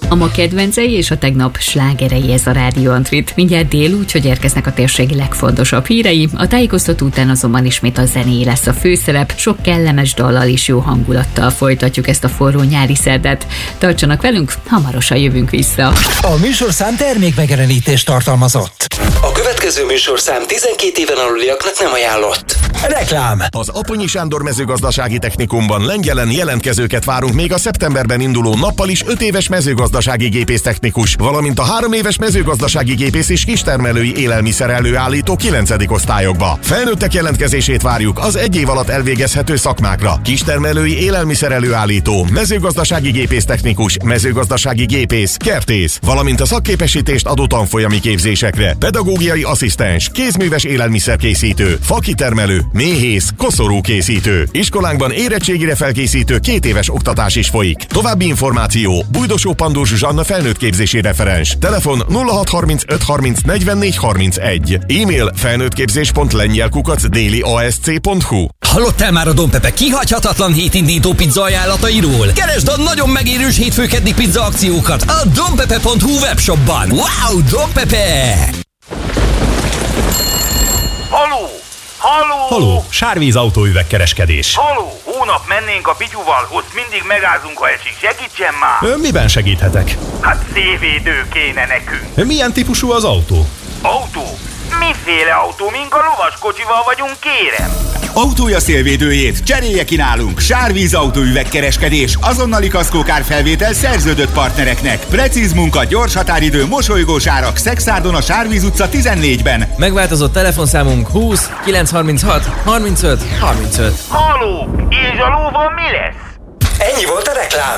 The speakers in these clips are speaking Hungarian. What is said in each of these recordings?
A ma kedvencei és a tegnap slágerei ez a Rádió Antrit. Mindjárt dél, úgyhogy érkeznek a térség legfontosabb hírei, a tájékoztató után azonban ismét a zené lesz a főszerep, sok kellemes dallal és jó hangulattal folytatjuk ezt a forró nyári szerdát. Tartsanak velünk, hamarosan jövünk vissza. A műsorszám termékmegjelenítést tartalmazott. A következő műsorszám 12 éven aluliaknak nem ajánlott. Reklám. Az Aponyi Sándor Mezőgazdasági Technikumban Lengyelen jelentkezőket várunk még a szeptemberben induló nappal is 5 éves mezőgazdasági gépésztechnikus, valamint a 3 éves mezőgazdasági gépész és kistermelői élelmiszer előállító 9. osztályokba. Felnőttek jelentkezését várjuk az 1 év alatt elvégezhető szakmákra. Kistermelői élelmiszer előállító, mezőgazdasági gépésztechnikus, mezőgazdasági gépész, kertész, valamint a szakképesítést adó tanfolyami képzésekre. Pedagógiai asszisztens, kézműves élelmiszerkészítő, fakitermelő, méhész, koszorúkészítő. Iskolánkban érettségire felkészítő 2 éves oktatás is folyik. További információ: Bújdosó Pandor Zsuzsanna felnőttképzési referens. Telefon 0635 30 44 31. E-mail felnőttképzés.lengyel@dailyasc.hu. Hallottál már a Don Pepe kihagyhatatlan hétindító pizza ajánlatairól? Keresd a nagyon megérős hétfőkeddi pizza akciókat a donpepe.hu webshopban. Wow, Don Pepe! Haló! Haló! Haló, Sárvíz autóüvegkereskedés. Haló! Hónap mennénk a Pityuval, ott mindig megázunk, ha esik. Segítsen már! Miben segíthetek? Hát szélvédő kéne nekünk. Milyen típusú az autó? Autó? Miféle autó? Mink a lovaskocsival vagyunk, kérem? Autója szélvédőjét cserélje ki nálunk. Sárvíz autóüvegkereskedés, azonnali kaszkókárfelvétel szerződött partnereknek. Precíz munka, gyors határidő, mosolygós árak. Szexárdon a Sárvíz utca 14-ben. Megváltozott telefonszámunk 20 936 35 35. Haló! És a lóval mi lesz? Ennyi volt a reklám.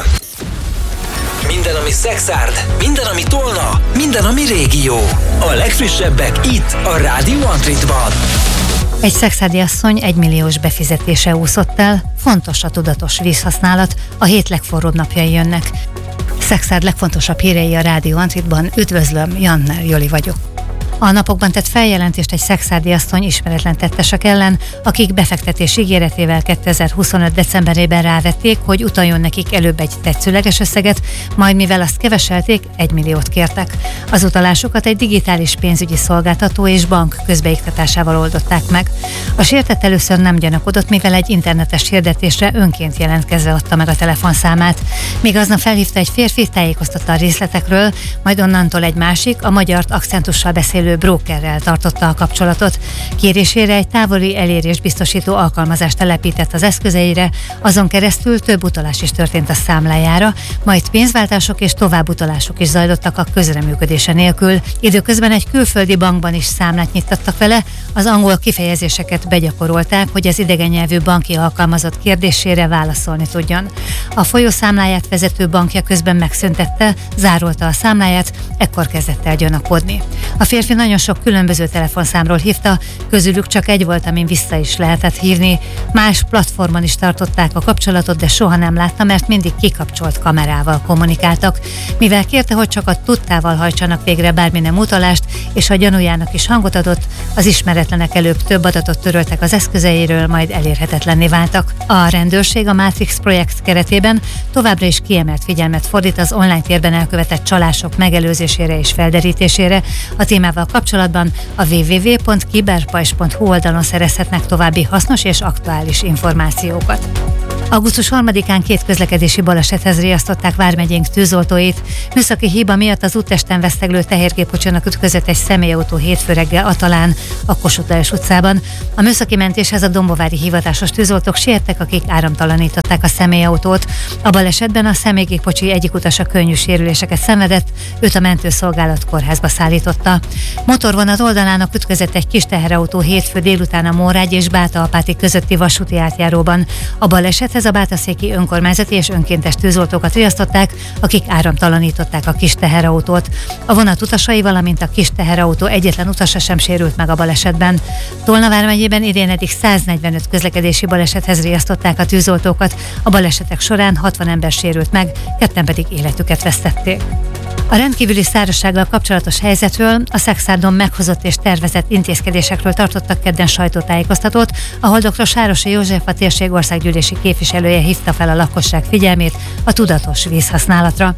Minden, ami Szexárd, minden, ami Tolna, minden, ami régió. A legfrissebbek itt, a Rádió Antritban. Egy szexárdi asszony 1 milliós befizetése úszott el, fontos a tudatos vízhasználat, a hét legforróbb napjai jönnek. Szexárd legfontosabb hírei a Rádió Antritban, üdvözlöm, Janner Joli vagyok. A napokban tett feljelentést egy szexárdi asszony ismeretlen tettesek ellen, akik befektetés ígéretével 2025. decemberében rávették, hogy utaljon nekik előbb egy tetszőleges összeget, majd mivel azt keveselték, 1 milliót kértek. Az utalásokat egy digitális pénzügyi szolgáltató és bank közbeiktatásával oldották meg. A sértett először nem gyanakodott, mivel egy internetes hirdetésre önként jelentkezve adta meg a telefonszámát. Míg aznap felhívta egy férfi, tájékoztatta a részletekről, majd onnantól egy másik, a magyart akcentussal beszélő brókerrel tartotta a kapcsolatot. Kérésére egy távoli elérés biztosító alkalmazást telepített az eszközeire, azon keresztül több utalás is történt a számlájára, majd pénzváltások és továbbutalások is zajlottak a közreműködése nélkül. Időközben egy külföldi bankban is számlát nyittattak vele, az angol kifejezéseket begyakorolták, hogy az idegen nyelvű banki alkalmazott kérdésére válaszolni tudjon. A folyószámláját vezető bankja közben megszüntette, zárolta a számláját, ekkor kezdett el gyanakodni. A férfi nagyon sok különböző telefonszámról hívta, közülük csak egy volt, amin vissza is lehetett hívni. Más platformon is tartották a kapcsolatot, de soha nem látta, mert mindig kikapcsolt kamerával kommunikáltak. Mivel kérte, hogy csak a tudtával hajtsanak végre bármi nem utalást, és a gyanújának is hangot adott, az ismeretlenek előbb több adatot töröltek az eszközeiről, majd elérhetetlenné váltak. A rendőrség a Matrix projekt keretében továbbra is kiemelt figyelmet fordít az online térben elkövetett csalások megelőzésére és felderítésére. A témával kapcsolatban a www.kiberpajzs.hu oldalon szerezhetnek további hasznos és aktuális információkat. Augusztus 3-án 2 közlekedési balesethez riasztották vármegyénk tűzoltóit. Műszaki hiba miatt az úttesten veszteglő tehergépkocsinak ütközött egy személyautó hétfő reggel Atalán, a Kossuth Lajos utcában. A műszaki mentéshez a dombovári hivatásos tűzoltók siettek, akik áramtalanították a személyautót. A balesetben a személygépkocsi egyik utasa könnyű sérüléseket szenvedett, őt a mentőszolgálat kórházba szállította. Motorvonat oldalának ütközött egy kis teherautó hétfő délután a Mórágy és Báta-Apáti közötti vasúti átjáróban. A balesethez a bátaszéki önkormányzati és önkéntes tűzoltókat riasztották, akik áramtalanították a kis teherautót. A vonat utasai, valamint a kis teherautó egyetlen utasa sem sérült meg a balesetben. Tolna vármegyében idén eddig 145 közlekedési balesethez riasztották a tűzoltókat. A balesetek során 60 ember sérült meg, 2 pedig életüket vesztették. A rendkívüli szárazsággal kapcsolatos helyzetről, a Szexárdon meghozott és tervezett intézkedésekről tartottak kedden sajtótájékoztatót, ahol dr. Sárosi József, a térség országgyűlési képviselője hívta fel a lakosság figyelmét a tudatos vízhasználatra.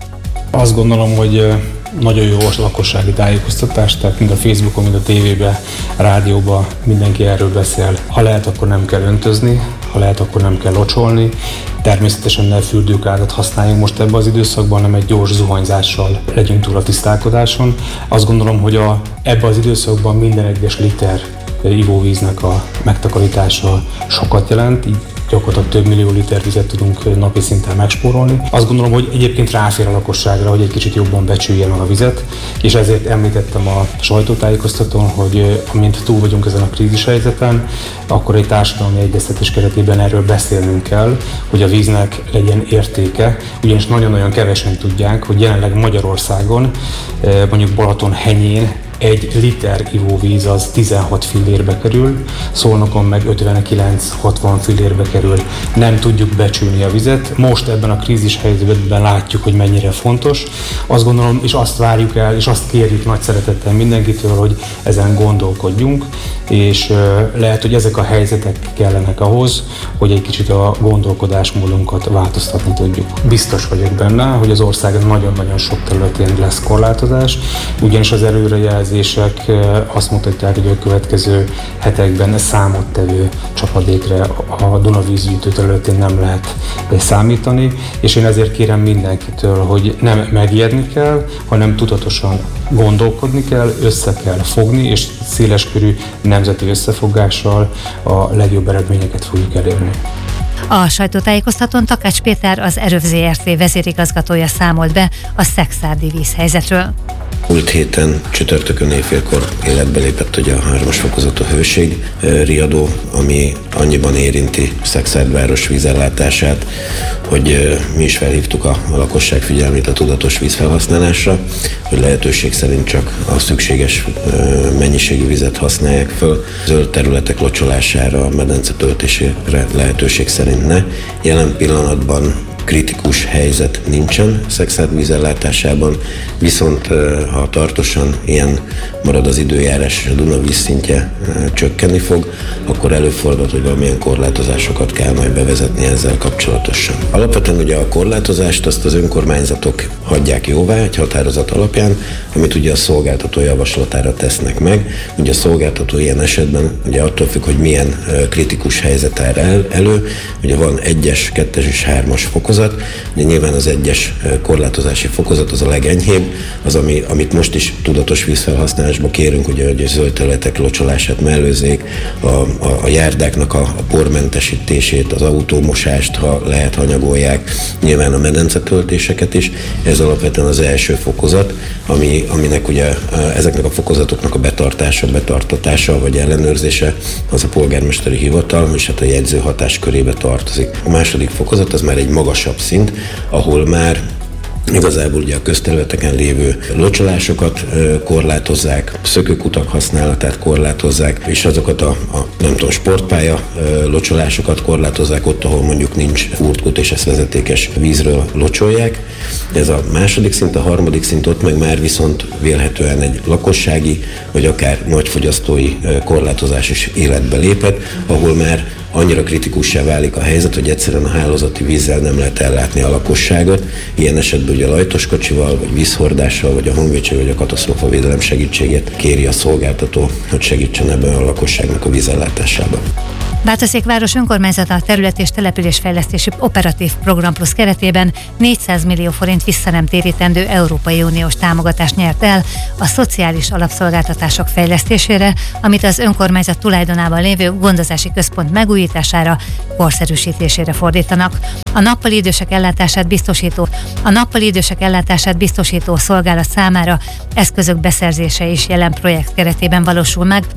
Azt gondolom, hogy nagyon jó a lakossági tájékoztatás, tehát mind a Facebookon, mind a tévében, a rádióban mindenki erről beszél. Ha lehet, akkor nem kell öntözni, ha lehet, akkor nem kell locsolni. Természetesen ne fürdőkádat használjunk most ebben az időszakban, hanem egy gyors zuhanyzással legyünk túl a tisztálkodáson. Azt gondolom, hogy ebben az időszakban minden egyes liter ivóvíznek a megtakarítása sokat jelent, így gyakorlatilag több millió liter vizet tudunk napi szinten megspórolni. Azt gondolom, hogy egyébként ráfér a lakosságra, hogy egy kicsit jobban becsülje meg a vizet, és ezért említettem a sajtótájékoztatón, hogy amint túl vagyunk ezen a krízis helyzeten, akkor egy társadalmi egyeztetés keretében erről beszélnünk kell, hogy a víznek legyen értéke, ugyanis nagyon-nagyon kevesen tudják, hogy jelenleg Magyarországon, mondjuk Balatonhenyén, egy liter ivóvíz az 16 fillérbe kerül, Szolnokon meg 59-60 fillérbe kerül. Nem tudjuk becsülni a vizet. Most ebben a krízis helyzetben látjuk, hogy mennyire fontos. Azt gondolom, és azt várjuk el, és azt kérjük nagy szeretettel mindenkitől, hogy ezen gondolkodjunk, és lehet, hogy ezek a helyzetek kellenek ahhoz, hogy egy kicsit a gondolkodásmódunkat változtatni tudjuk. Biztos vagyok benne, hogy az ország nagyon-nagyon sok területén lesz korlátozás, ugyanis az előrejelzések azt mutatják, hogy a következő hetekben számottevő csapadékra a Dunavízgyűjtő területén nem lehet számítani, és én ezért kérem mindenkitől, hogy nem megijedni kell, hanem tudatosan gondolkodni kell, össze kell fogni, és széleskörű nemzeti összefogással a legjobb eredményeket fogjuk elérni. A sajtótájékoztatón Takács Péter, az Eröv Zrt. Vezérigazgatója számolt be a szekszárdi vízhelyzetről. Múlt héten csütörtökön éjfélkor életbe lépett ugye a 3-as fokozatú hőségriadó, ami annyiban érinti Szekszárd város vízellátását, hogy mi is felhívtuk a lakosság figyelmét a tudatos vízfelhasználásra, hogy lehetőség szerint csak a szükséges mennyiségű vizet használják föl, zöld területek locsolására, a medence töltésére lehetőség szerint ne. Jelen pillanatban kritikus helyzet nincsen Szekszárd vízellátásában, viszont ha tartósan ilyen marad az időjárás és a Duna vízszintje csökkenni fog, akkor előfordulhat, hogy valamilyen korlátozásokat kell majd bevezetni ezzel kapcsolatosan. Alapvetően ugye a korlátozást azt az önkormányzatok hagyják jóvá egy határozat alapján, amit ugye a szolgáltató javaslatára tesznek meg. Ugye a szolgáltató ilyen esetben ugye attól függ, hogy milyen kritikus helyzet áll elő. Ugye van 1-es, 2-es és 3-as fokozat. Ugye nyilván az 1-es korlátozási fokozat az a legenyhébb, az, amit most is tudatos vízfelhasználásba kérünk, ugye, hogy a zöld területek locsolását mellőzzék, a járdáknak a pormentesítését, az autómosást, ha lehet, hanyagolják, nyilván a medencetöltéseket is. Ez alapvetően az első fokozat, aminek ugye ezeknek a fokozatoknak a betartatása vagy ellenőrzése az a polgármesteri hivatal, és hát a jegyző hatáskörébe tartozik. A második fokozat az már egy magasabb szint, ahol már igazából ugye a közterületeken lévő locsolásokat korlátozzák, szökőkutak használatát korlátozzák, és azokat a sportpálya locsolásokat korlátozzák ott, ahol mondjuk nincs fúrtkút és ezt vezetékes vízről locsolják. Ez a második szint, a harmadik szint ott meg már viszont vélhetően egy lakossági, vagy akár nagyfogyasztói korlátozás is életbe lépett, ahol már annyira kritikussá válik a helyzet, hogy egyszerűen a hálózati vízzel nem lehet ellátni a lakosságot. Ilyen esetben ugye a lajtoskocsival, vagy vízhordással, vagy a honvédség, vagy a katasztrófavédelem segítségét kéri a szolgáltató, hogy segítsen ebben a lakosságnak a vízellátásában. Bátorszékváros önkormányzata a terület- és településfejlesztési operatív program plusz keretében 400 millió forint visszanemtérítendő Európai Uniós támogatást nyert el a szociális alapszolgáltatások fejlesztésére, amit az önkormányzat tulajdonában lévő gondozási központ megújítására, korszerűsítésére fordítanak. A nappali idősek ellátását biztosító szolgálat számára eszközök beszerzése is jelen projekt keretében valósul meg.